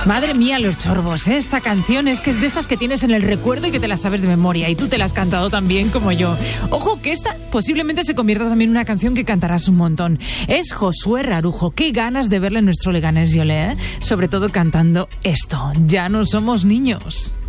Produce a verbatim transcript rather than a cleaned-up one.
Madre mía, los chorbos, ¿eh? Esta canción es que es de estas que tienes en el recuerdo y que te las sabes de memoria. Y tú te la has cantado tan bien como yo. Ojo, que esta posiblemente se convierta también en una canción que cantarás un montón. Es Josué Rarujo. Qué ganas de verle en nuestro Leganés Yole, ¿eh? Sobre todo cantando esto. Ya no somos niños.